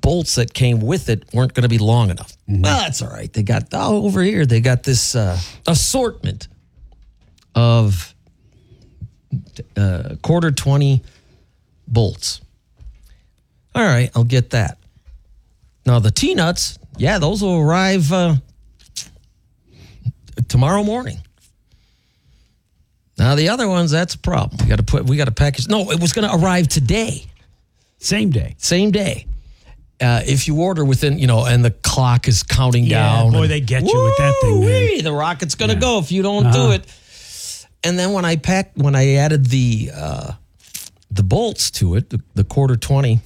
bolts that came with it weren't going to be long enough. Well, that's all right. They got over here. They got this assortment of quarter 20 bolts. All right, I'll get that. Now the T-nuts, yeah, those will arrive tomorrow morning. Now the other ones, that's a problem. We got to package. No, it was going to arrive today. Same day. If you order within, and the clock is counting down. Boy, they get you with that thing, man. The rocket's going to go if you don't do it. And then when I added the bolts to it, the quarter 20,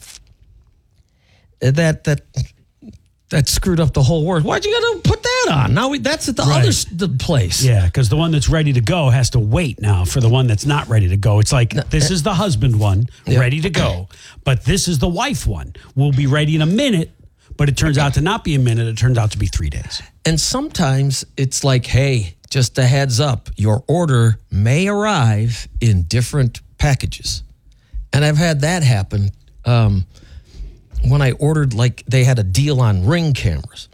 that screwed up the whole work. Why'd you got to put that on? Now that's at the other the place. Yeah, because the one that's ready to go has to wait now for the one that's not ready to go. It's like, this is the husband one, ready to go, but this is the wife one. We'll be ready in a minute, but it turns out to not be a minute. It turns out to be 3 days. And sometimes it's like, hey, just a heads up, your order may arrive in different packages. And I've had that happen. When I ordered, they had a deal on Ring cameras.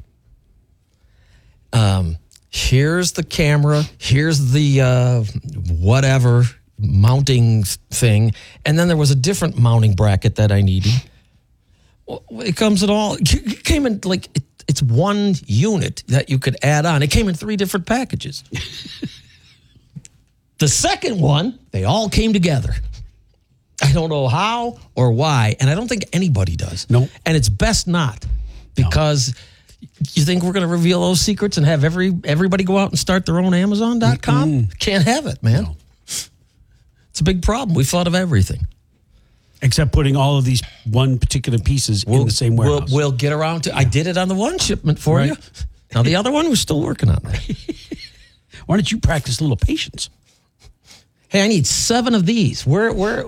Here's the camera, here's the whatever mounting thing, and then there was a different mounting bracket that I needed. Well, it came in it's one unit that you could add on. It came in 3 different packages. The second one, they all came together. I don't know how or why, and I don't think anybody does. No. And it's best not, because you think we're going to reveal those secrets and have everybody go out and start their own Amazon.com? Can't have it, man. No. It's a big problem. We thought of everything. Except putting all of these one particular pieces in the same warehouse. We'll get around to I did it on the one shipment for you. Now, the other one, we're still working on that. Why don't you practice a little patience? Hey, I need 7 of these. Where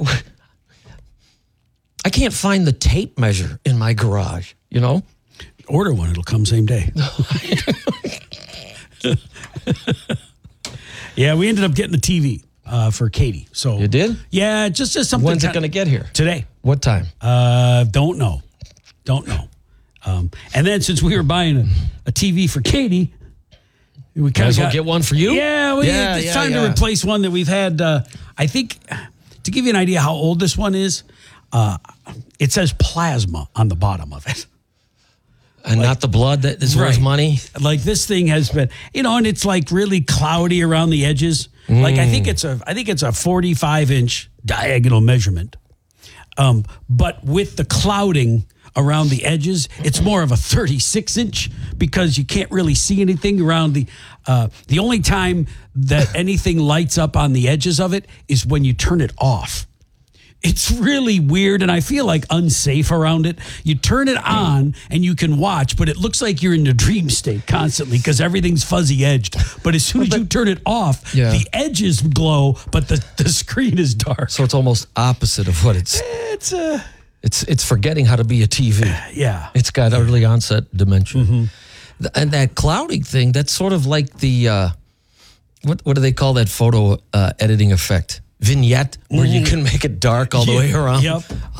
I can't find the tape measure in my garage, Order one, it'll come same day. Yeah, we ended up getting a TV for Katie. So you did? Yeah, just something. When's it going to get here? Today. What time? Don't know. And then since we were buying a TV for Katie, we kind of get one for you. Yeah, it's time to replace one that we've had. I think, to give you an idea how old this one is, it says plasma on the bottom of it. And not the blood that is worth money? Like this thing has been, and it's like really cloudy around the edges. Like I think it's a 45-inch diagonal measurement. But with the clouding around the edges, it's more of a 36-inch because you can't really see anything around the only time that anything lights up on the edges of it is when you turn it off. It's really weird, and I feel like unsafe around it. You turn it on, and you can watch, but it looks like you're in a dream state constantly because everything's fuzzy-edged. But as soon as you turn it off, the edges glow, but the screen is dark. So it's almost opposite of what it's... It's forgetting how to be a TV. Yeah. It's got early onset dementia. And that clouding thing, that's sort of like the... what do they call that photo editing effect? Vignette, where you can make it dark all the way around. Yep.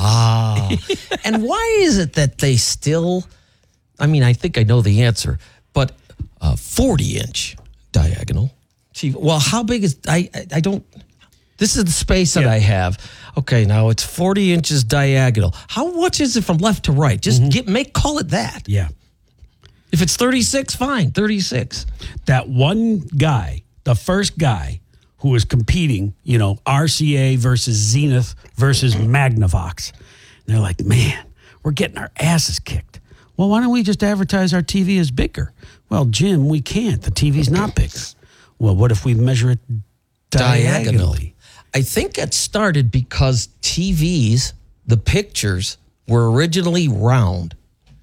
And why is it that they still, I think I know the answer, but 40-inch diagonal TV. Well, how big is, I don't, this is the space that I have. Okay, now it's 40 inches diagonal. How much is it from left to right? Just call it that. Yeah. If it's 36, fine, 36. That one guy, the first guy, who was competing, RCA versus Zenith versus Magnavox. And they're like, man, we're getting our asses kicked. Well, why don't we just advertise our TV as bigger? Well, Jim, we can't. The TV's not bigger. Well, what if we measure it diagonally? I think it started because TVs, the pictures, were originally round.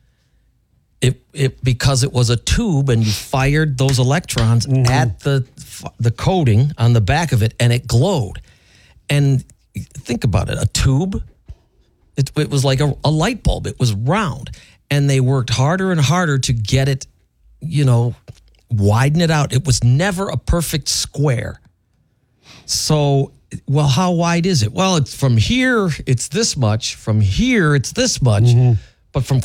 Because it was a tube and you fired those electrons at the coating on the back of it and it glowed. And think about it, a tube, it was like a light bulb. It was round. And they worked harder and harder to get it, widen it out. It was never a perfect square. So, well, how wide is it? Well, it's from here, it's this much. From here, it's this much. But from